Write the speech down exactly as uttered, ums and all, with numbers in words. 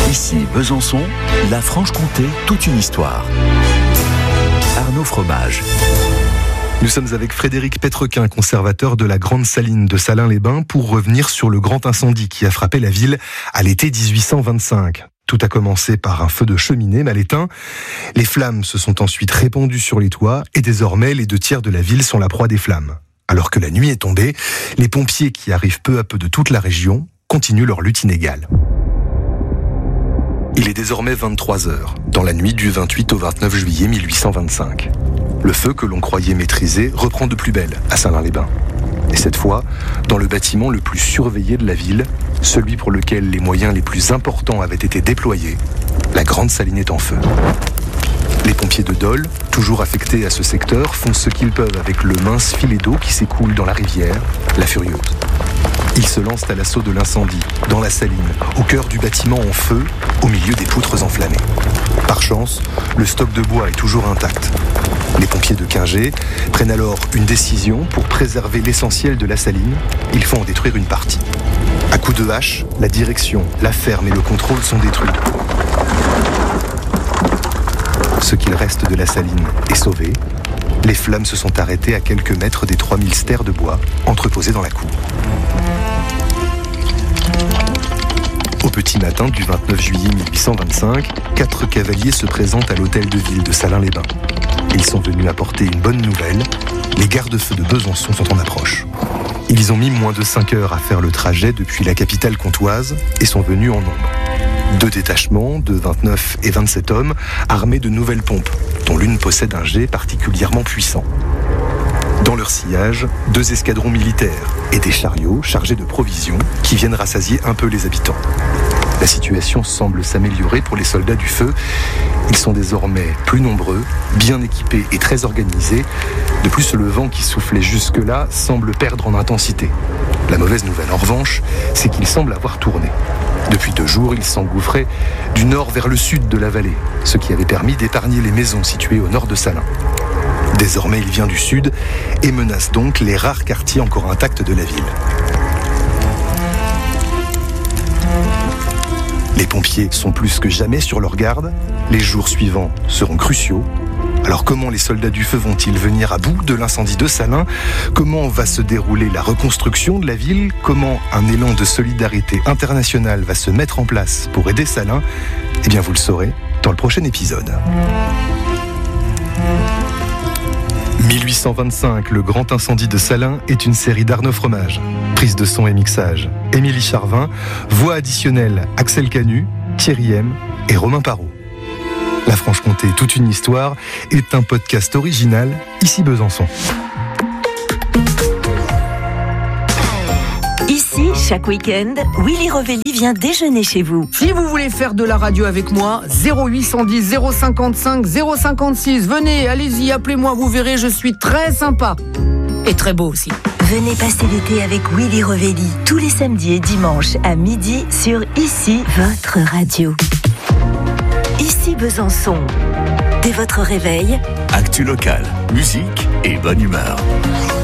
Ici Besançon, la Franche-Comté, toute une histoire. Arnaud Fromage. Nous sommes avec Frédéric Pétrequin, conservateur de la Grande Saline de Salins-les-Bains, pour revenir sur le grand incendie qui a frappé la ville à l'été dix-huit cent vingt-cinq. Tout a commencé par un feu de cheminée mal éteint. Les flammes se sont ensuite répandues sur les toits et désormais les deux tiers de la ville sont la proie des flammes. Alors que la nuit est tombée, les pompiers qui arrivent peu à peu de toute la région continuent leur lutte inégale. Il est désormais vingt-trois heures, dans la nuit du vingt-huit au vingt-neuf juillet mille huit cent vingt-cinq. Le feu que l'on croyait maîtrisé reprend de plus belle à Salins-les-Bains. Et cette fois, dans le bâtiment le plus surveillé de la ville, celui pour lequel les moyens les plus importants avaient été déployés, la Grande Saline est en feu. Les pompiers de Dole, toujours affectés à ce secteur, font ce qu'ils peuvent avec le mince filet d'eau qui s'écoule dans la rivière, la Furieuse. Ils se lancent à l'assaut de l'incendie, dans la saline, au cœur du bâtiment en feu, au milieu des poutres enflammées. Par chance, le stock de bois est toujours intact. Les pompiers de Quingé prennent alors une décision pour préserver l'essentiel de la saline. Ils font en détruire une partie. À coups de hache, la direction, la ferme et le contrôle sont détruits. Ce qu'il reste de la saline est sauvé. Les flammes se sont arrêtées à quelques mètres des trois mille stères de bois entreposés dans la cour. Au petit matin du vingt-neuf juillet mille huit cent vingt-cinq, quatre cavaliers se présentent à l'hôtel de ville de Salins-les-Bains. Ils sont venus apporter une bonne nouvelle. Les gardes-feux de Besançon sont en approche. Ils ont mis moins de cinq heures à faire le trajet depuis la capitale comtoise et sont venus en nombre. Deux détachements de vingt-neuf et vingt-sept hommes armés de nouvelles pompes, dont l'une possède un jet particulièrement puissant. Dans leur sillage, deux escadrons militaires et des chariots chargés de provisions qui viennent rassasier un peu les habitants. La situation semble s'améliorer pour les soldats du feu. Ils sont désormais plus nombreux, bien équipés et très organisés. De plus, le vent qui soufflait jusque-là semble perdre en intensité. La mauvaise nouvelle, en revanche, c'est qu'il semble avoir tourné. Depuis deux jours, il s'engouffrait du nord vers le sud de la vallée, ce qui avait permis d'épargner les maisons situées au nord de Salins. Désormais, il vient du sud et menace donc les rares quartiers encore intacts de la ville. Les pompiers sont plus que jamais sur leur garde. Les jours suivants seront cruciaux. Alors comment les soldats du feu vont-ils venir à bout de l'incendie de Salins ? Comment va se dérouler la reconstruction de la ville ? Comment un élan de solidarité internationale va se mettre en place pour aider Salins ? Eh bien vous le saurez dans le prochain épisode. mille huit cent vingt-cinq, le grand incendie de Salins est une série d'Arnaud Fromage. Prise de son et mixage, Émilie Charvin. Voix additionnelle, Axel Canu, Thierry M et Romain Parot. La Franche-Comté, toute une histoire est un podcast original, ici Besançon. Ici, chaque week-end, Willy Rovelli vient déjeuner chez vous. Si vous voulez faire de la radio avec moi, zéro huit cent dix zéro cinquante-cinq zéro cinquante-six. Venez, allez-y, appelez-moi, vous verrez, je suis très sympa. Et très beau aussi. Venez passer l'été avec Willy Rovelli, tous les samedis et dimanches à midi sur Ici, votre radio. Ici Besançon. Dès votre réveil, Actu locale, musique et bonne humeur.